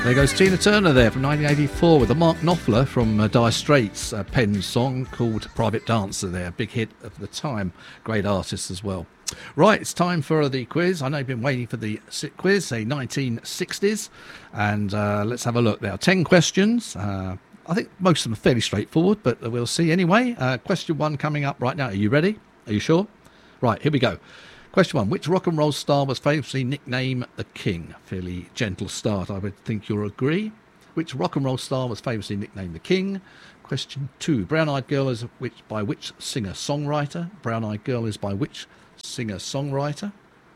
There goes Tina Turner there from 1984 with the Mark Knopfler from Dire Straits pen song called Private Dancer there. Big hit of the time. Great artist as well. Right, it's time for the quiz. I know you've been waiting for the quiz, the 1960s. And let's have a look now. 10 questions. I think most of them are fairly straightforward, but we'll see anyway. Question 1 coming up right now. Are you ready? Are you sure? Right, here we go. Question 1. Which rock and roll star was famously nicknamed the King? Fairly gentle start, I would think you'll agree. Which rock and roll star was famously nicknamed the King? Question 2. Brown Eyed Girl is by which singer-songwriter? Brown Eyed Girl is by which singer-songwriter?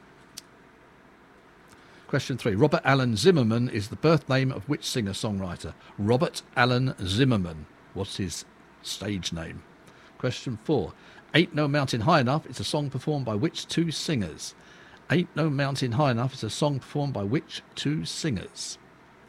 Question 3. Robert Allen Zimmerman is the birth name of which singer-songwriter? Robert Allen Zimmerman. What's his stage name? Question 4. Ain't No Mountain High Enough is a song performed by which two singers? Ain't No Mountain High Enough is a song performed by which two singers?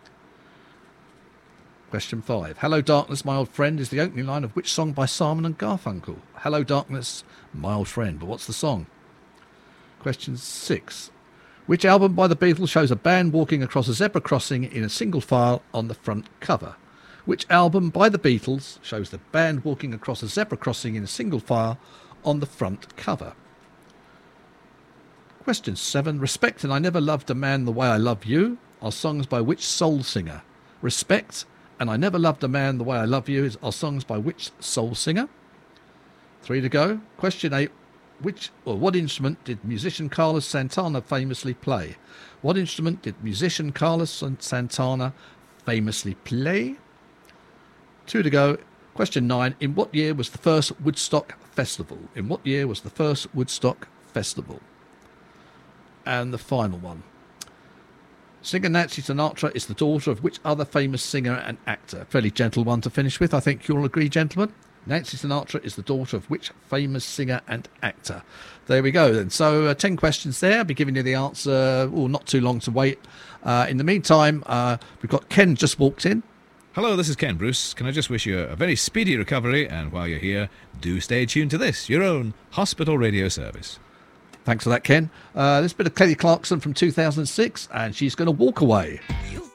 Question 5. Hello Darkness, My Old Friend is the opening line of which song by Simon and Garfunkel? Hello Darkness, My Old Friend. But what's the song? Question 6. Which album by the Beatles shows a band walking across a zebra crossing in a single file on the front cover? Which album by the Beatles shows the band walking across a zebra crossing in a single file on the front cover? Question 7. Respect and I Never Loved a Man the Way I Love You are songs by which soul singer? Respect and I Never Loved a Man the Way I Love You are songs by which soul singer? 3 to go. Question 8. What instrument did musician Carlos Santana famously play? What instrument did musician Carlos Santana famously play? 2 to go. Question 9. In what year was the first Woodstock Festival? In what year was the first Woodstock Festival? And the final one. Singer Nancy Sinatra is the daughter of which other famous singer and actor? Fairly gentle one to finish with, I think you'll agree, gentlemen. Nancy Sinatra is the daughter of which famous singer and actor? There we go then. So 10 questions there. I'll be giving you the answer. Not too long to wait. In the meantime, we've got Ken just walked in. Hello, this is Ken Bruce. Can I just wish you a very speedy recovery, and while you're here, do stay tuned to this, your own hospital radio service. Thanks for that, Ken. This bit of Kelly Clarkson from 2006, and she's going to walk away. You